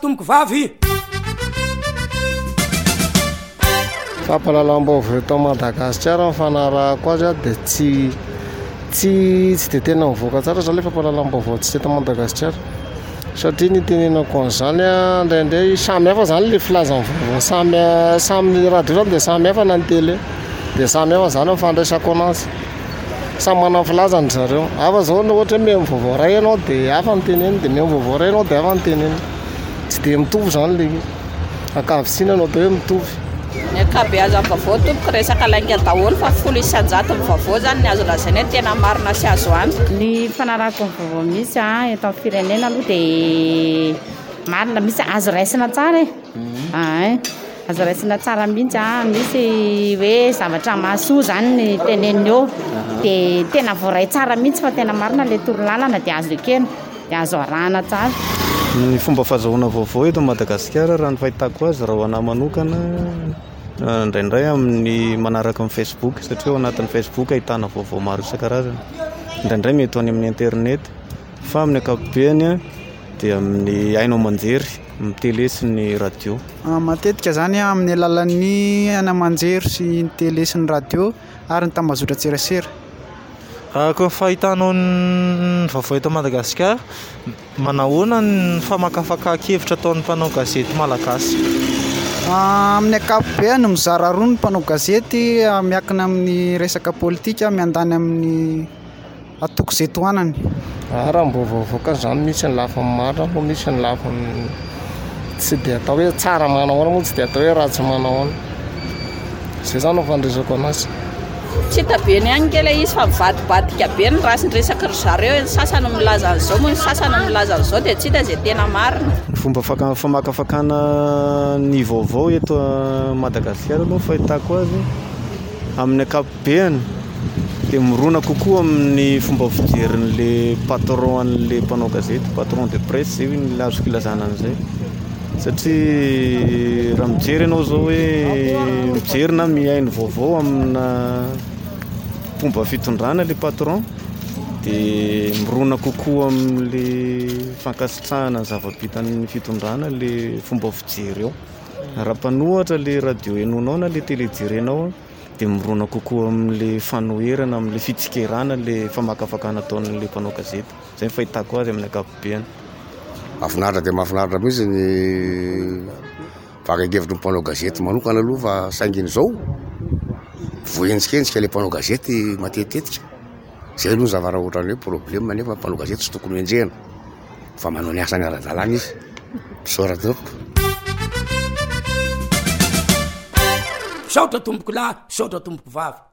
tomboko vavy fampalalam-baovao eto Madagasikara mifanarahako azy a dia tsy de tena mivoaka tsara zany le fampalalam-baovao tsy eto Madagasikara satria ny tenenako an'izany a indraindray samy hafa zany le filazan'ny vaovao samy radio zany dia samy hafa na ny télé dia samy hafa zany mifandraisako anazy samy manana filazany zareo hafa zao no ohatra hoe miha vaovao ray ianao dia hafa ny teneny dia miha vaovao ray ianao dia hafa ny teneny tsy dia mitovy zany le ankavitsina anao dia hoe mitovy ny ankabeazan'ny vaovao tompoko resaka lainga daholo fa folo isan-jato ny vaovao zany ny azo lazaina hoe tena marina sy azo antoka. Ny fanarahako ny vaovao misy eto amin'ny firenena aloha dia marina misy azo raisina tsara azo raisina tsara mihitsy misy hoe zavatra mahasoa zany ny teneniny eo dia tena voaray tsara mihitsy fa tena marina le torolalana dia azo ekena dia azo arahana tsara. Ny fomba fahazahoana vaovao eto Madagasikara raha ny fahitako azy raha ho anahy manokana indraindray amin'ny manaraka amin'ny Facebook satria ao anatin'ny Facebook ahitana vaovao maro isan-karazany indraindray mety any amin'ny internet fa amin'ny ankapobeny dia amin'ny hainao manjery amin'ny télé sy ny radio. Matetika zany amin'ny alalan'ny anamanjery sy ny télé sy ny radio ary ny tambazotra tserasera. Koa fahitanao ny vaovao eto Madagasikara manahoana ny famakafakankevitra ataon'ny mpanao gazety malagasy? Amin'ny ankapobeny mizara roa ny mpanao gazety miankina amin'ny resaka politika miandany amin'ny atoko izay tohanany. Raha mbovoavoaka zany misy ny lafiny marina moa misy ny lafiny tsy dia atao hoe tsara manahoana moa tsy dia atao hoe ratsy manahoana zay zany no fandresako anazy. Tsy tabeny ihany kely izy fa mivadibadika be ny rasin'ny resaka ry zareo ny sasany milaza an'izao moa ny sasany milaza an'izao dia tsy hita izay tena marina. Ny fomba famakafakana ny vaovao eto Madagasikara aloha fahitako azy amin'ny ankapobeny dia mirona kokoa amin'ny fomba fijerin'le patron an'le mpanao gazety patron de presse zay ny azoko ilazana an'izay satria raha mijery ianao zao hoe mijery na mihaino vaovao amina fomba fitondrana le patron dia mirona kokoa amin'le fankasitrahana zava-bitan'ny fitondrana le fomba fijery eo raha mpanohatra le radio henonao na le télé jerenao dia mirona kokoa amin'le fanoherana amin'le fitsikerana le famakafakana ataon'le mpanao gazety zay ny fahitako azy amin'ny ankapobeny. Mahafinaritra dia mahafinaritra mihitsy ny vakan-kevitry ny mpanao gazety manokana aloha fa sainginy izao voenjikensika ilay mpanao gazety matetetika zay aloha ny zavara ohatran'ny hoe problème nefa mpanao gazety tsy tokony enjehana fa manao ny asany ara-dalàna izy misaoratra tompoko. Saotra tomboko lahy saotra tomboko vavy.